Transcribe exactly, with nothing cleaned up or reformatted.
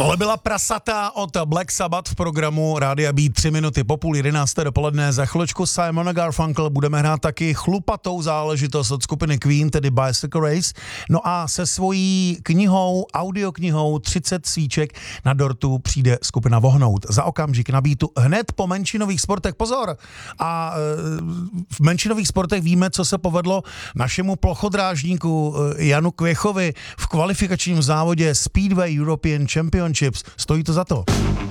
Tohle byla Prasata od Black Sabbath v programu Rádia Beat tři minuty po půl jedenácté dopoledne. Za chvíličku Simon a Garfunkel budeme hrát taky chlupatou záležitost od skupiny Queen, tedy Bicycle Race. No a se svojí knihou, audioknihou třicet svíček na dortu přijde skupina Vohnout. Za okamžik na Beatu hned po menšinových sportech. Pozor! A v menšinových sportech víme, co se povedlo našemu plochodrážníku Janu Kvěchovi v kvalifikačním závodě Speedway European Championships. Stojí to za to.